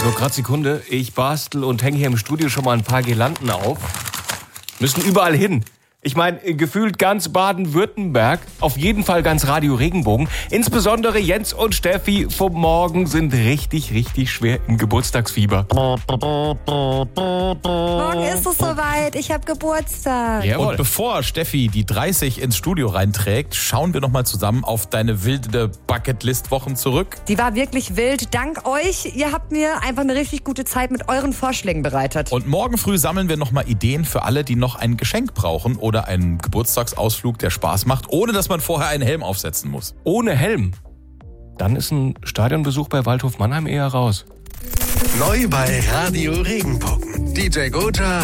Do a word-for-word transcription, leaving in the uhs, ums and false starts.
So, grad Sekunde. Ich bastel und hänge hier im Studio schon mal ein paar Girlanden auf. Müssen überall hin. Ich meine, gefühlt ganz Baden-Württemberg, auf jeden Fall ganz Radio Regenbogen. Insbesondere Jens und Steffi vom Morgen sind richtig, richtig schwer im Geburtstagsfieber. Morgen ist es soweit, ich habe Geburtstag. Jawohl. Und bevor Steffi die dreißig ins Studio reinträgt, schauen wir nochmal zusammen auf deine wilde Bucketlist-Wochen zurück. Die war wirklich wild. Dank euch, ihr habt mir einfach eine richtig gute Zeit mit euren Vorschlägen bereitet. Und morgen früh sammeln wir nochmal Ideen für alle, die noch ein Geschenk brauchen oder einen Geburtstagsausflug, der Spaß macht, ohne dass man vorher einen Helm aufsetzen muss. Ohne Helm. Dann ist ein Stadionbesuch bei Waldhof Mannheim eher raus. Neu bei Radio Regenbogen. D J Gotha